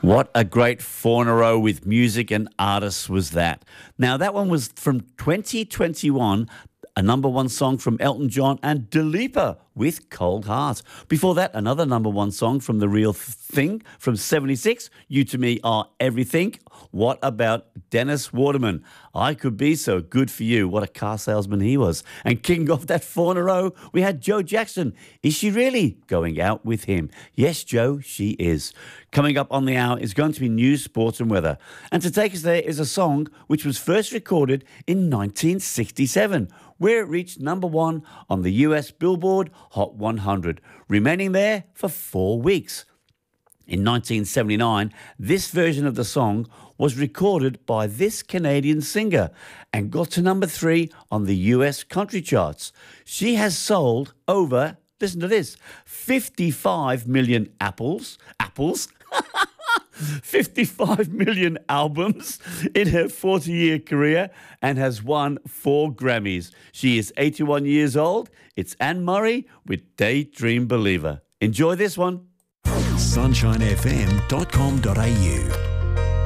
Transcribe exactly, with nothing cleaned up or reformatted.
What a great four in a row with music and artists was that. Now, that one was from twenty twenty-one, a number one song from Elton John and Dua Lipa with Cold Heart. Before that, another number one song from The Real Thing from seventy-six, You to Me Are Everything. What about Dennis Waterman? I Could Be So Good For You. What a car salesman he was. And kicking off that four in a row, we had Joe Jackson. Is she really going out with him? Yes, Joe, she is. Coming up on the hour is going to be news, sports and weather. And to take us there is a song which was first recorded in nineteen sixty-seven, where it reached number one on the U S Billboard Hot one hundred, remaining there for four weeks. In nineteen seventy-nine, this version of the song was recorded by this Canadian singer and got to number three on the U S country charts. She has sold over, listen to this, fifty-five million apples, apples, fifty-five million albums in her forty-year career and has won four Grammys. She is eighty-one years old. It's Anne Murray with Daydream Believer. Enjoy this one. sunshine f m dot com dot a u